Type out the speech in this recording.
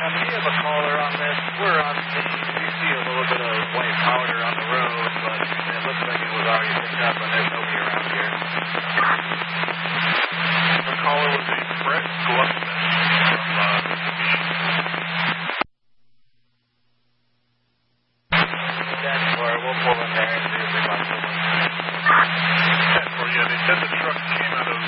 We have a caller on this. We see a little bit of white powder on the road, but it looks like it was already picked up, and there's nobody around here. The caller was a Brett Glusman from That's where we'll pull in there and see if we find someone. Mitsubishi. Yeah, they said the truck came out of